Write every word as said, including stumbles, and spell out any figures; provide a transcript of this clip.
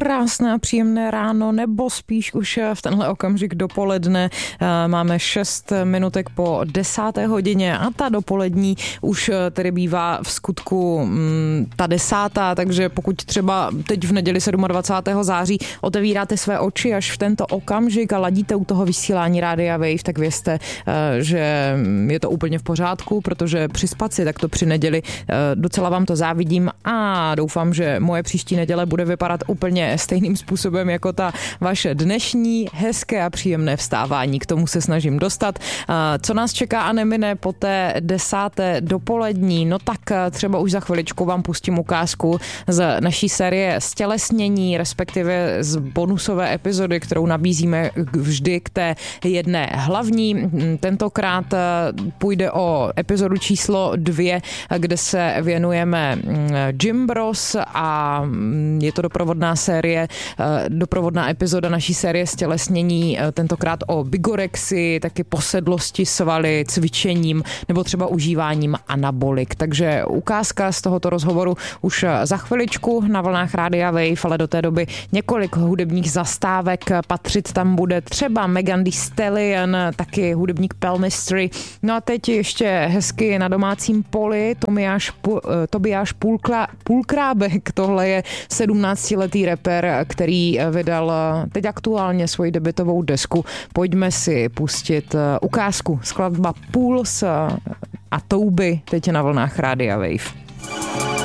krásné a příjemné ráno, nebo spíš už v tenhle okamžik dopoledne. Máme šest minutek po desáté hodině a ta dopolední už tedy bývá v skutku ta desátá, takže pokud třeba teď v neděli dvacátého sedmého září otevíráte své oči až v tento okamžik a ladíte u toho vysílání Rádia Wave, tak vězte, že je to úplně v pořádku, protože přispat si takto při neděli docela vám to závidím a doufám, že moje příští neděle bude vypadat úplně stejným způsobem jako ta vaše dnešní hezké a příjemné vstávání. K tomu se snažím dostat. Co nás čeká a nemine po té desáté dopolední? No tak třeba už za chviličku vám pustím ukázku z naší série Stělesnění, respektive z bonusové epizody, kterou nabízíme vždy k té jedné hlavní. Tentokrát půjde o epizodu číslo dvě, kde se věnujeme Gym Bros a je to doprovodná série, doprovodná epizoda naší série Stělesnění, tentokrát o bigorexii, taky posedlosti svaly, cvičením nebo třeba užíváním anabolik. Takže ukázka z tohoto rozhovoru už za chviličku na vlnách Rádia Wave, ale do té doby několik hudebních zastávek. Patřit tam bude třeba Megan Thee Stallion, taky hudebník Pel Mystery. No a teď ještě hezky na domácím poli Tobiáš, Tobiáš Půlkla, Půlkrábek. Tohle je sedmnáctiletý rapper, který vydal teď aktuálně svoji debutovou desku. Pojďme si pustit ukázku. Skladba Půls a Touby teď na vlnách Rádia Wave.